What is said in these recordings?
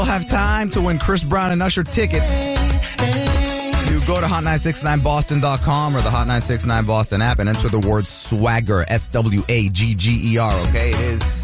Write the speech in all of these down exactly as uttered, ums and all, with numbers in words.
We'll have time to win Chris Brown and Usher tickets. You go to hot nine six nine boston dot com or the Hot nine six nine Boston app and enter the word swagger, S W A G G E R, okay? It is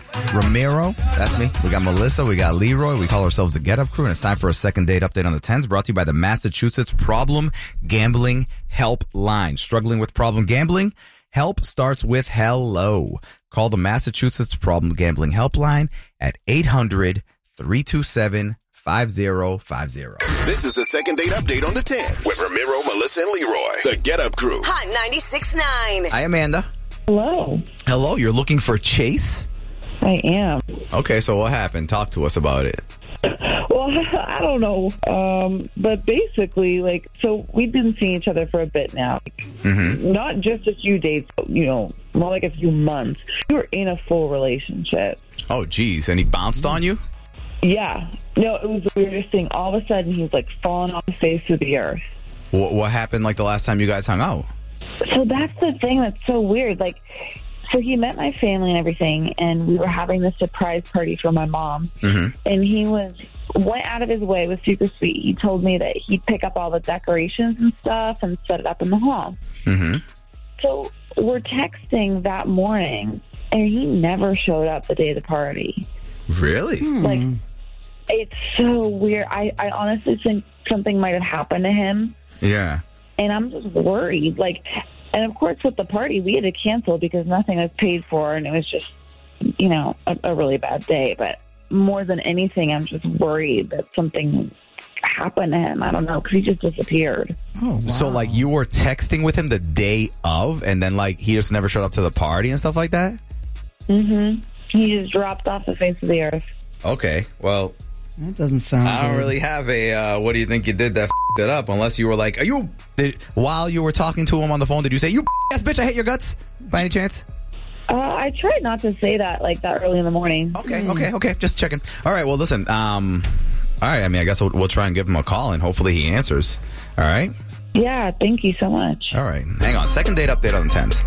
Ramiro. That's me. We got Melissa. We got Leroy. We call ourselves the Get Up Crew, and it's time for a second date update on the tens, brought to you by the Massachusetts Problem Gambling Helpline. Struggling with problem gambling? Help starts with hello. Call the Massachusetts Problem Gambling Helpline at eight hundred, three two seven, five zero five zero. This is the second date update on the tens with Ramiro, Melissa, and Leroy. The Get Up Crew. Hot ninety-six point nine. Hi, Amanda. Hello. Hello. You're looking for Chase? I am. Okay, so what happened? Talk to us about it. Well, I don't know. Um, but basically, like, so we've been seeing each other for a bit now. Mm-hmm. Not just a few days, you know, more like a few months. We were in a full relationship. Oh, geez. And he bounced on you? Yeah. No, it was the weirdest thing. All of a sudden, he's like falling off the face of the earth. What, what happened like the last time you guys hung out? So that's the thing that's so weird. Like, so he met my family and everything, and we were having this surprise party for my mom. Mm-hmm. And he was went out of his way, was super sweet. He told me that he'd pick up all the decorations and stuff and set it up in the hall. Mm-hmm. So we're texting that morning, and he never showed up the day of the party. Really? Like, it's so weird. I, I honestly think something might have happened to him. Yeah. And I'm just worried. Like, and of course, with the party, we had to cancel because nothing was paid for, and it was just, you know, a, a really bad day. But more than anything, I'm just worried that something happened to him. I don't know, because he just disappeared. Oh, wow. So, like, you were texting with him the day of, and then, like, he just never showed up to the party and stuff like that? Mm-hmm. He just dropped off the face of the earth. Okay, well, That doesn't sound I don't good. really have a, uh, what do you think you did that f***ed it up, unless you were like, are you, did, while you were talking to him on the phone, did you say, you ass bitch, I hate your guts, by any chance? Uh, I tried not to say that, like, that early in the morning. Okay, okay, okay, just checking. All right, well, listen, um, all right, I mean, I guess we'll, we'll try and give him a call, and hopefully he answers. All right? Yeah, thank you so much. All right, hang on. Second date update on the tens.